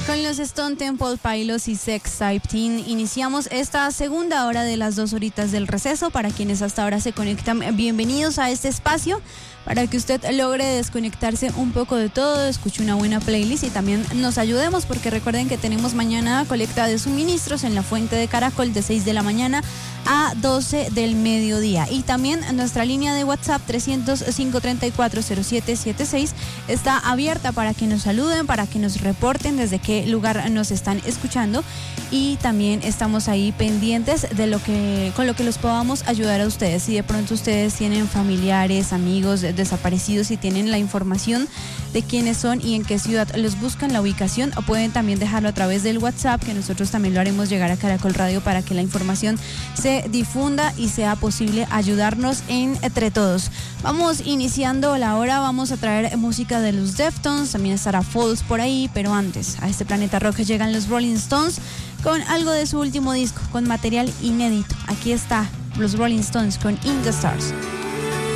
Con los Stone Temple Pilots y Sex Type Teen iniciamos esta segunda hora de las 2 horitas del receso. Para quienes hasta ahora se conectan, bienvenidos a este espacio para que usted logre desconectarse un poco de todo, escuche una buena playlist y también nos ayudemos, porque recuerden que tenemos mañana colecta de suministros en la Fuente de Caracol de 6 de la mañana a 12 del mediodía. Y también nuestra línea de WhatsApp 300-534-0776 está abierta para que nos saluden, para que nos reporten desde qué lugar nos están escuchando, y también estamos ahí pendientes de con lo que los podamos ayudar a ustedes. Si de pronto ustedes tienen familiares, amigos desaparecidos y tienen la información de quiénes son y en qué ciudad los buscan, la ubicación, o pueden también dejarlo a través del WhatsApp, que nosotros también lo haremos llegar a Caracol Radio para que la información se difunda y sea posible ayudarnos entre todos. Vamos iniciando la hora, vamos a traer música de los Deftones, también estará Falls por ahí, pero antes a este planeta rock llegan los Rolling Stones con algo de su último disco, con material inédito. Aquí está los Rolling Stones con In the Stars.